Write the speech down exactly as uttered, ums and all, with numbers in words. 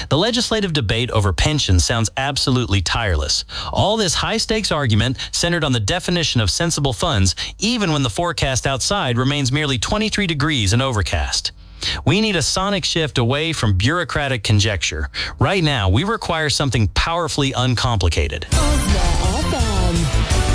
The legislative debate over pensions sounds absolutely tireless. All this high-stakes argument centered on the definition of sensible funds, even when the forecast outside remains merely twenty-three degrees and overcast. We need a sonic shift away from bureaucratic conjecture. Right now, we require something powerfully uncomplicated.